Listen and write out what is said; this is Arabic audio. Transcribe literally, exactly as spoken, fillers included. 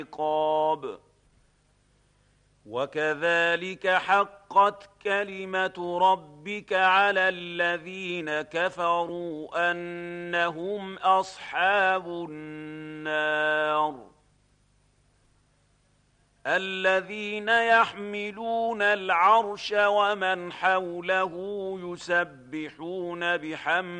العقاب وكذلك حقت كلمة ربك على الذين كفروا أنهم أصحاب النار الذين يحملون العرش ومن حوله يسبحون بحمد